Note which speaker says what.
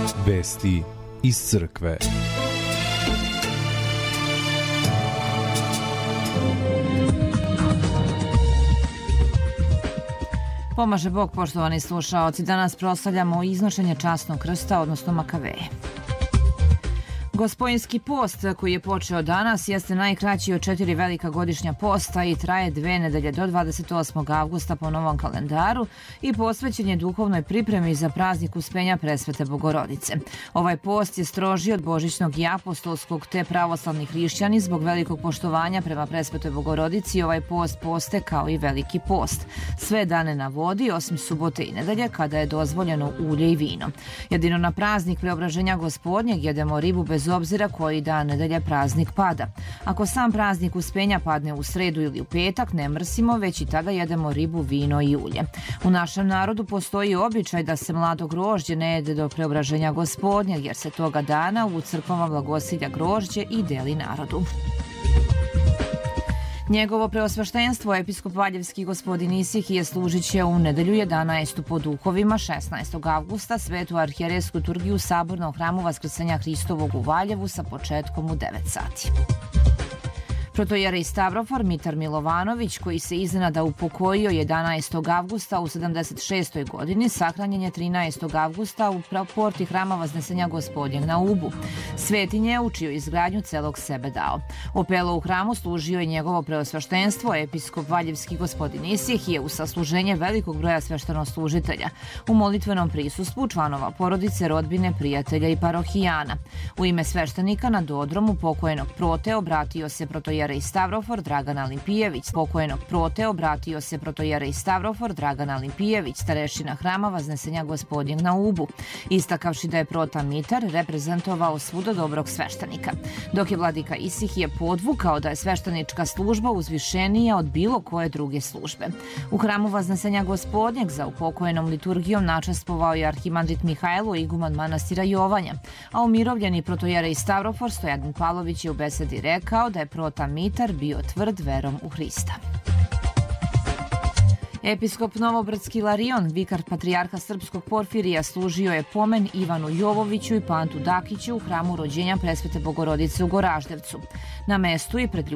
Speaker 1: Vesti iz crkve.
Speaker 2: Pomaže Bog, poštovani slušaoci. Danas proslavljamo iznošenje časnog krsta, odnosno Makaveje. Gospojinski post koji je počeo danas jeste najkraći od 4 velika godišnja posta i traje 2 nedelje do 28. avgusta po novom kalendaru i posvećen je duhovnoj pripremi za praznik Uspenja Presvete Bogorodice. Ovaj post je strožiji od božićnog i apostolskog, te pravoslavni hrišćani zbog velikog poštovanja prema Presvetoj Bogorodici ovaj post poste kao i veliki post. Sve dane na vodi, osim subote i nedelje kada je dozvoljeno ulje i vino. Jedino na praznik Preobraženja Gospodnjeg jedemo ribu bez obzira koji dan nedelje praznik pada. Ako sam praznik Uspenja padne u sredu ili u petak, ne mrsimo, već i tada jedemo ribu, vino i ulje. U našem narodu postoji običaj da se mlado grožđe ne jede do Preobraženja Gospodnjeg, jer se toga dana u crkvama blagosilja grožđe i deli narodu. Njegovo preosveštenstvo, episkop Valjevski gospodin Isihije, služit će u nedelju 11. po duhovima 16. avgusta svetu arhijerejsku liturgiju Sabornog hramu Vaskrsenja Hristovog u Valjevu sa početkom u 9 sati. Protojerej Stavrofor Mitar Milovanović, koji se iznenada upokojio 11. avgusta u 76. godini, sahranjen je 13. avgusta u porti hrama Vaznesenja Gospodnjeg na Ubu. Svetinje u čiju izgradnju celog sebe dao. Opelo u hramu služio je njegovo preosveštenstvo, episkop Valjevski gospodin Isihije, u sasluženje velikog broja sveštenoslужitelja, u molitvenom prisustvu članova porodice, rodbine, prijatelja i parohijana. U ime sveštenika na dodromu pokojnog Prote obratio se protojerej Stavrofor Dragan Alimpijević. Pokojnog Prote obratio se protojerej Stavrofor Dragan Alimpijević, starešina hrama Vaznesenja Gospodnjeg na Ubu, istakavši da je Prota Mitar reprezentovao svuda dobrog sveštenika, dok je vladika Isihije podvukao da je sveštenička služba uzvišenija od bilo koje druge službe. U hramu Vaznesenja Gospodnjeg za upokojenom liturgijom načestvovao je arhimandrit Mihajlo, iguman manastira Jovanja, a umirovljeni protojerej Stavrofor Stojadin Pavlović je u besedi rekao da je Prota Mitar bio tvrd verom u Hrista. Episkop Novobrdski Ilarion, vikar patrijarha srpskog Porfirija, služio je pomen Ivanu Jovoviću i Pantu Dakiću u hramu rođenja Presvete Bogorodice u Goraždevcu. Na mestu i pred